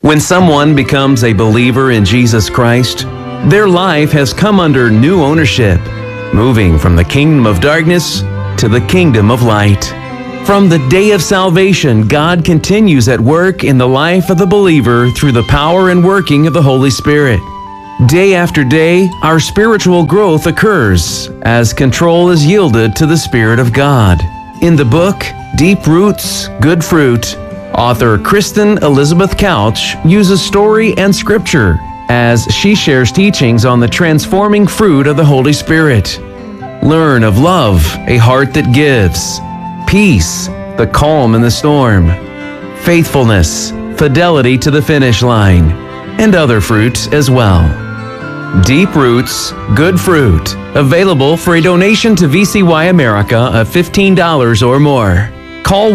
When someone becomes a believer in Jesus Christ, their life has come under new ownership, moving from the kingdom of darkness to the kingdom of light. From the day of salvation, God continues at work in the life of the believer through the power and working of the Holy Spirit. Day after day, our spiritual growth occurs as control is yielded to the Spirit of God. In the book, Deep Roots, Good Fruit, author Kristen Elizabeth Couch uses story and scripture as she shares teachings on the transforming fruit of the Holy Spirit. Learn of love, a heart that gives; peace, the calm in the storm; faithfulness, fidelity to the finish line; and other fruits as well. Deep Roots, Good Fruit, available for a donation to VCY America of $15 or more. Call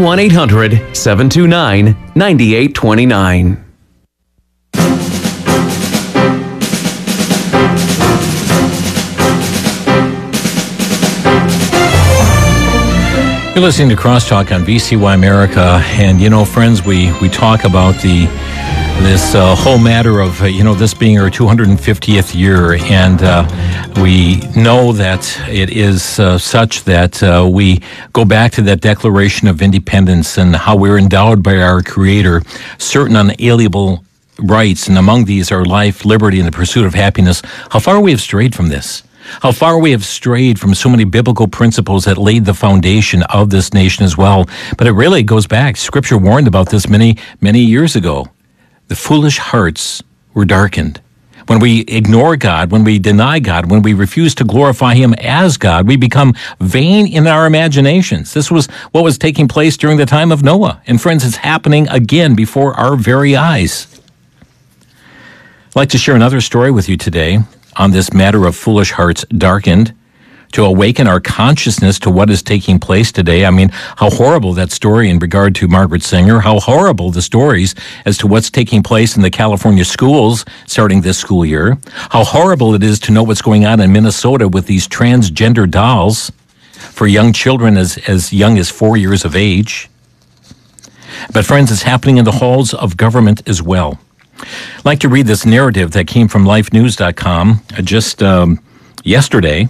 1-800-729-9829. You're listening to Crosstalk on VCY America, and friends, we talk about this whole matter of this being our 250th year, and we know that it is such that we go back to that Declaration of Independence and how we're endowed by our Creator certain unalienable rights, and among these are life, liberty, and the pursuit of happiness. How far we have strayed from this. How far we have strayed from so many biblical principles that laid the foundation of this nation as well. But it really goes back. Scripture warned about this many, many years ago. The foolish hearts were darkened. When we ignore God, when we deny God, when we refuse to glorify Him as God, we become vain in our imaginations. This was what was taking place during the time of Noah. And friends, it's happening again before our very eyes. I'd like to share another story with you today on this matter of foolish hearts darkened, to awaken our consciousness to what is taking place today. I mean, how horrible that story in regard to Margaret Sanger, how horrible the stories as to what's taking place in the California schools starting this school year, how horrible it is to know what's going on in Minnesota with these transgender dolls for young children as young as 4 years of age. But friends, it's happening in the halls of government as well. I'd like to read this narrative that came from lifenews.com just yesterday.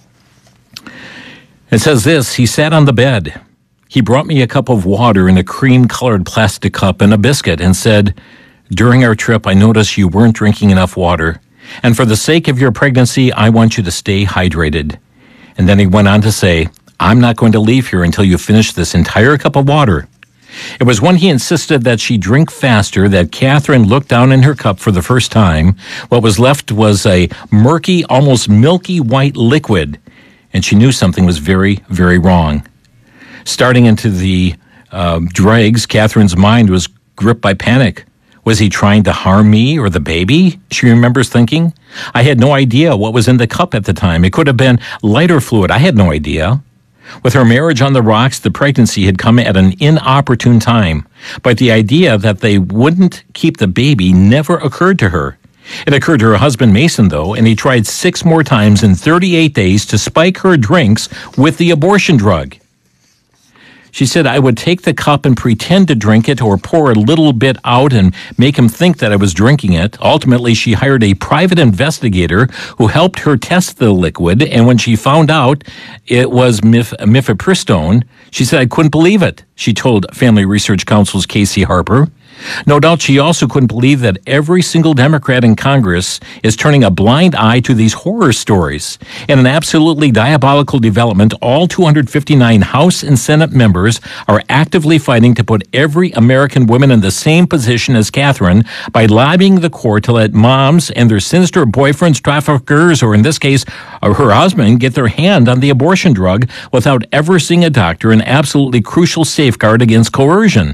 It says this: he sat on the bed. He brought me a cup of water in a cream-colored plastic cup and a biscuit and said, "During our trip, I noticed you weren't drinking enough water. And for the sake of your pregnancy, I want you to stay hydrated." And then he went on to say, "I'm not going to leave here until you finish this entire cup of water." It was when he insisted that she drink faster that Catherine looked down in her cup for the first time. What was left was a murky, almost milky white liquid, and she knew something was very, very wrong. Starting into the dregs, Catherine's mind was gripped by panic. Was he trying to harm me or the baby? She remembers thinking. I had no idea what was in the cup at the time. It could have been lighter fluid. I had no idea. With her marriage on the rocks, the pregnancy had come at an inopportune time. But the idea that they wouldn't keep the baby never occurred to her. It occurred to her husband, Mason, though, and he tried 6 more times in 38 days to spike her drinks with the abortion drug. She said, I would take the cup and pretend to drink it or pour a little bit out and make him think that I was drinking it. Ultimately, she hired a private investigator who helped her test the liquid, and when she found out it was mifepristone, she said, I couldn't believe it, she told Family Research Council's Casey Harper. No doubt she also couldn't believe that every single Democrat in Congress is turning a blind eye to these horror stories. In an absolutely diabolical development, all 259 House and Senate members are actively fighting to put every American woman in the same position as Catherine by lobbying the court to let moms and their sinister boyfriends, traffickers, or in this case, her husband, get their hand on the abortion drug without ever seeing a doctor, an absolutely crucial safeguard against coercion.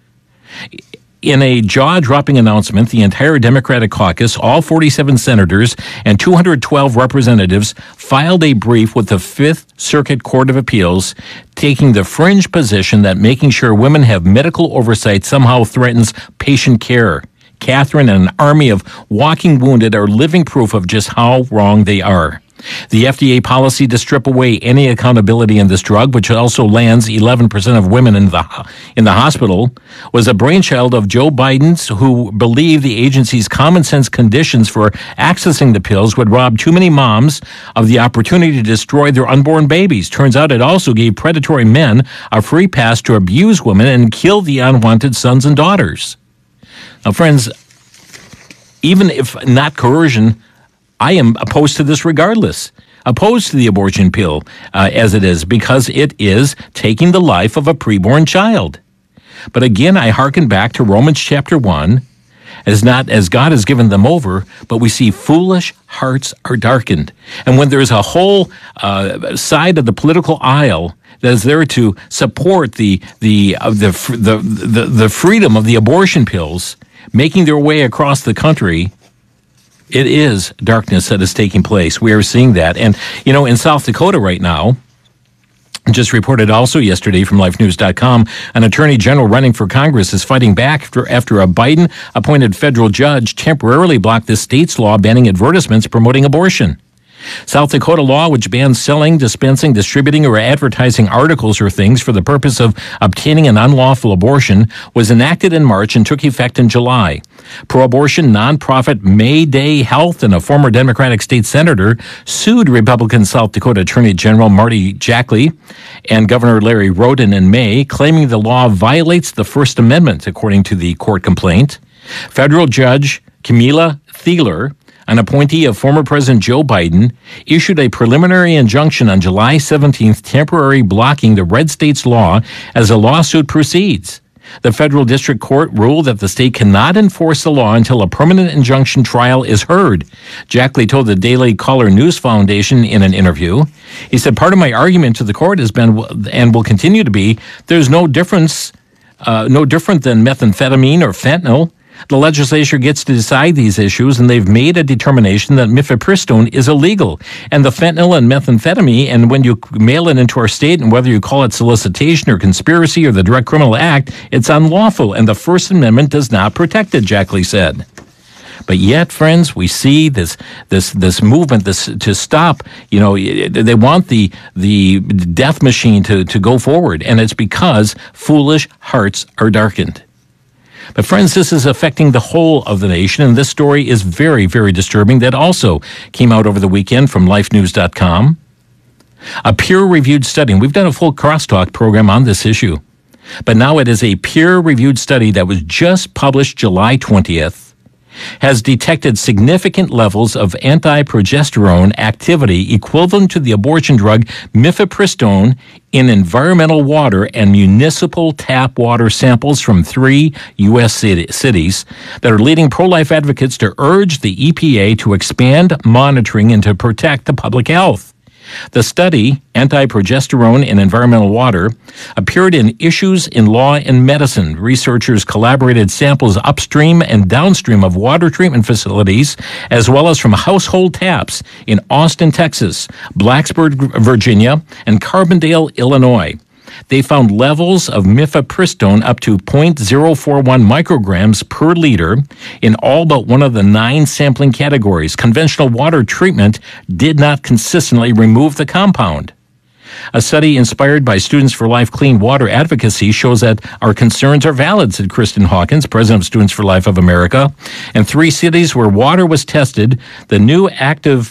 In a jaw-dropping announcement, the entire Democratic caucus, all 47 senators and 212 representatives, filed a brief with the Fifth Circuit Court of Appeals, taking the fringe position that making sure women have medical oversight somehow threatens patient care. Catherine and an army of walking wounded are living proof of just how wrong they are. The FDA policy to strip away any accountability in this drug, which also lands 11% of women in the hospital, was a brainchild of Joe Biden's, who believed the agency's common sense conditions for accessing the pills would rob too many moms of the opportunity to destroy their unborn babies. Turns out it also gave predatory men a free pass to abuse women and kill the unwanted sons and daughters. Now, friends, even if not coercion, I am opposed to this regardless, opposed to the abortion pill as it is, because it is taking the life of a preborn child. But again, I hearken back to Romans chapter 1, as not as God has given them over, but we see foolish hearts are darkened. And when there's a whole side of the political aisle that is there to support the freedom of the abortion pills making their way across the country, it is darkness that is taking place. We are seeing that. And, in South Dakota right now, just reported also yesterday from lifenews.com, an attorney general running for Congress is fighting back after a Biden-appointed federal judge temporarily blocked the state's law banning advertisements promoting abortion. South Dakota law, which bans selling, dispensing, distributing, or advertising articles or things for the purpose of obtaining an unlawful abortion, was enacted in March and took effect in July. Pro-abortion nonprofit Mayday Health and a former Democratic state senator sued Republican South Dakota Attorney General Marty Jackley and Governor Larry Roden in May, claiming the law violates the First Amendment, according to the court complaint. Federal Judge Camila Thieler, an appointee of former President Joe Biden, issued a preliminary injunction on July 17th, temporarily blocking the red state's law as the lawsuit proceeds. The federal district court ruled that the state cannot enforce the law until a permanent injunction trial is heard. Jackley told the Daily Caller News Foundation in an interview. He said, part of my argument to the court has been, and will continue to be, there's no different than methamphetamine or fentanyl. The legislature gets to decide these issues, and they've made a determination that mifepristone is illegal. And the fentanyl and methamphetamine, and when you mail it into our state, and whether you call it solicitation or conspiracy or the direct criminal act, it's unlawful, and the First Amendment does not protect it, Jackley said. But yet, friends, we see this movement to stop. They want the death machine to go forward, and it's because foolish hearts are darkened. But friends, this is affecting the whole of the nation, and this story is very, very disturbing. That also came out over the weekend from lifenews.com. A peer-reviewed study, and we've done a full crosstalk program on this issue, but now it is a peer-reviewed study that was just published July 20th, has detected significant levels of anti-progesterone activity equivalent to the abortion drug mifepristone in environmental water and municipal tap water samples from 3 U.S. cities that are leading pro-life advocates to urge the EPA to expand monitoring and to protect the public health. The study, Anti-Progesterone in Environmental Water, appeared in Issues in Law and Medicine. Researchers collaborated samples upstream and downstream of water treatment facilities, as well as from household taps in Austin, Texas, Blacksburg, Virginia, and Carbondale, Illinois. They found levels of mifepristone up to 0.041 micrograms per liter in all but one of the 9 sampling categories. Conventional water treatment did not consistently remove the compound. A study inspired by Students for Life Clean Water Advocacy shows that our concerns are valid, said Kristen Hawkins, president of Students for Life of America. In 3 cities where water was tested, the new active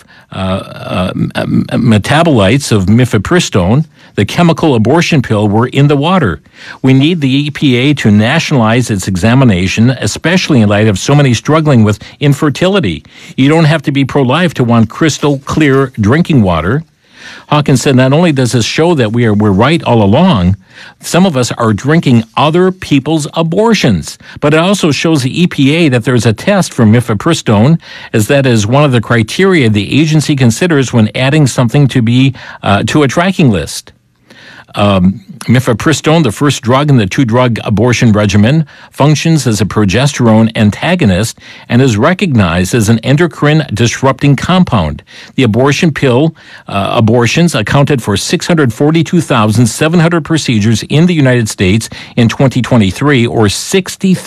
metabolites of mifepristone, the chemical abortion pill, were in the water. We need the EPA to nationalize its examination, especially in light of so many struggling with infertility. You don't have to be pro-life to want crystal clear drinking water. Hawkins said not only does this show that we're right all along, some of us are drinking other people's abortions, but it also shows the EPA that there's a test for mifepristone, as that is one of the criteria the agency considers when adding something to a tracking list. Mifepristone, the first drug in the 2-drug abortion regimen, functions as a progesterone antagonist and is recognized as an endocrine-disrupting compound. The abortion pill abortions accounted for 642,700 procedures in the United States in 2023, or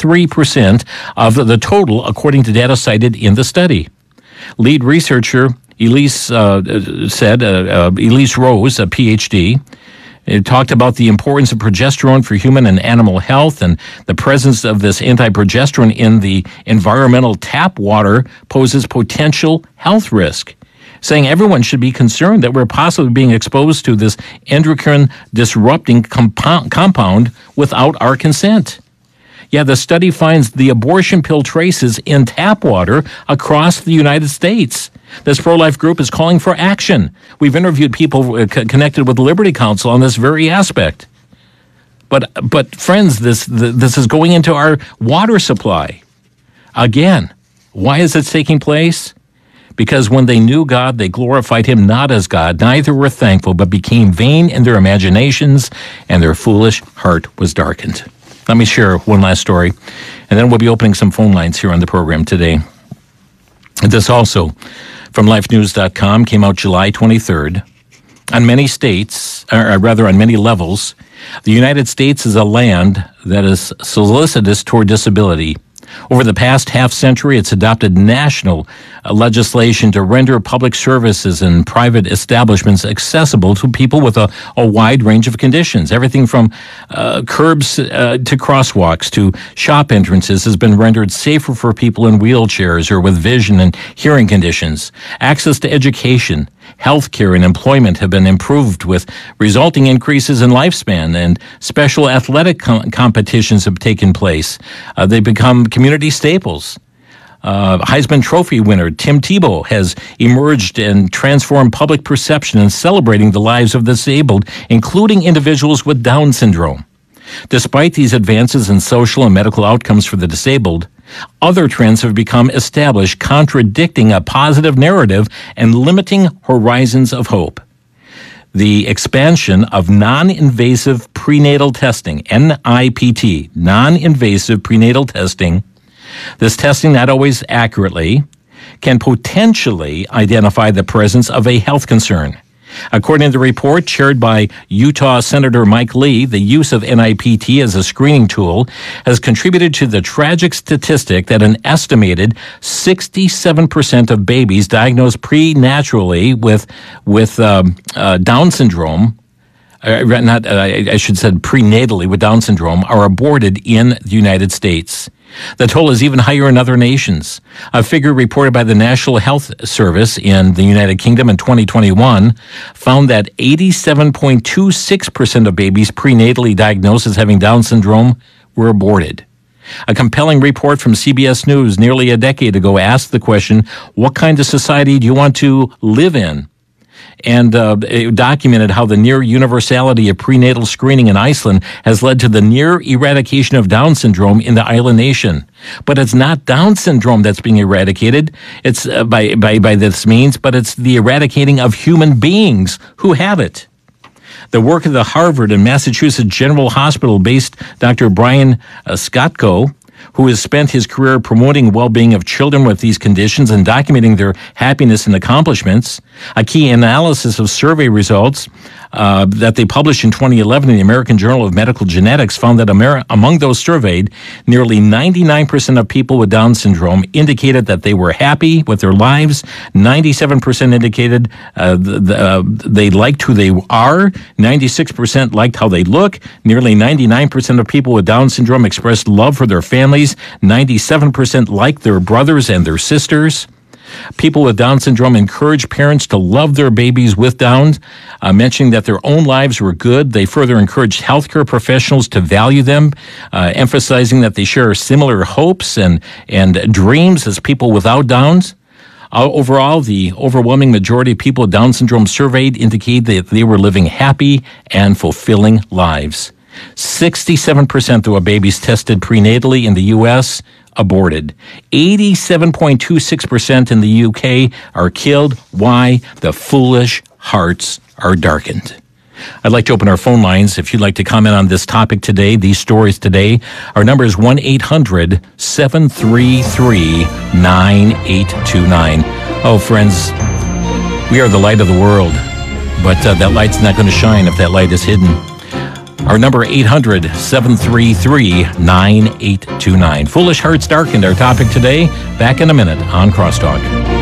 63% of the total, according to data cited in the study. Lead researcher Elise said, Elise Rose, a PhD, it talked about the importance of progesterone for human and animal health, and the presence of this anti-progesterone in the environmental tap water poses potential health risk, saying everyone should be concerned that we're possibly being exposed to this endocrine disrupting compound without our consent. Yeah, the study finds the abortion pill traces in tap water across the United States. This pro-life group is calling for action. We've interviewed people connected with the Liberty Counsel on this very aspect. But friends, this is going into our water supply. Again, why is it taking place? Because when they knew God, they glorified him not as God. Neither were thankful, but became vain in their imaginations, and their foolish heart was darkened. Let me share one last story, and then we'll be opening some phone lines here on the program today. This also, from lifenews.com, came out July 23rd. On many states, or rather on many levels, the United States is a land that is solicitous toward disability. Over the past half-century, it's adopted national legislation to render public services and private establishments accessible to people with a wide range of conditions. Everything from curbs to crosswalks to shop entrances has been rendered safer for people in wheelchairs or with vision and hearing conditions. Access to education, healthcare, and employment have been improved with resulting increases in lifespan, and special athletic competitions have taken place. They've become community staples. Heisman Trophy winner Tim Tebow has emerged and transformed public perception in celebrating the lives of the disabled, including individuals with Down syndrome. Despite these advances in social and medical outcomes for the disabled, other trends have become established, contradicting a positive narrative and limiting horizons of hope. The expansion of non-invasive prenatal testing, NIPT, non-invasive prenatal testing, this testing, not always accurately, can potentially identify the presence of a health concern. According to the report chaired by Utah Senator Mike Lee, the use of NIPT as a screening tool has contributed to the tragic statistic that an estimated 67% of babies diagnosed prenaturally with Down syndrome, I should say prenatally with Down syndrome, are aborted in the United States. The toll is even higher in other nations. A figure reported by the National Health Service in the United Kingdom in 2021 found that 87.26% of babies prenatally diagnosed as having Down syndrome were aborted. A compelling report from CBS News nearly a decade ago asked the question, what kind of society do you want to live in? And it documented how the near universality of prenatal screening in Iceland has led to the near eradication of Down syndrome in the island nation. But it's not Down syndrome that's being eradicated. It's by this means, but it's the eradicating of human beings who have it. The work of the Harvard and Massachusetts General Hospital-based Dr. Brian Skotko, who has spent his career promoting well-being of children with these conditions and documenting their happiness and accomplishments. A key analysis of survey results that they published in 2011 in the American Journal of Medical Genetics found that among those surveyed, nearly 99% of people with Down syndrome indicated that they were happy with their lives. 97% indicated they liked who they are. 96% liked how they look. Nearly 99% of people with Down syndrome expressed love for their families. 97% liked their brothers and their sisters. People with Down syndrome encourage parents to love their babies with Downs, mentioning that their own lives were good. They further encouraged healthcare professionals to value them, emphasizing that they share similar hopes and dreams as people without Downs. Overall, the overwhelming majority of people with Down syndrome surveyed indicate that they were living happy and fulfilling lives. 67% of babies tested prenatally in the U.S. aborted. 87.26% in the UK are killed. Why? The foolish hearts are darkened. I'd like to open our phone lines. If you'd like to comment on this topic today, these stories today, our number is 1-800-733-9829. Oh, friends, we are the light of the world, but that light's not going to shine if that light is hidden. Our number 800-733-9829. Foolish Hearts Darkened, our topic today. Back in a minute on Crosstalk.